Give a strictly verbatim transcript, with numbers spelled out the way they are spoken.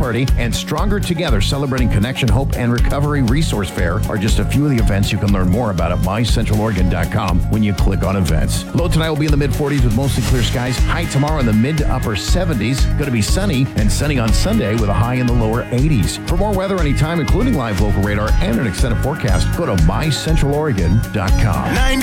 Party, and Stronger Together, celebrating Connection, Hope, and Recovery Resource Fair are just a few of the events you can learn more about at my central oregon dot com when you click on events. Low tonight will be in the mid forties with mostly clear skies. High tomorrow in the mid to upper seventies. Going to be sunny and sunny on Sunday with a high in the lower eighties. For more weather anytime, including live local radar and an extended forecast, go to my central oregon dot com.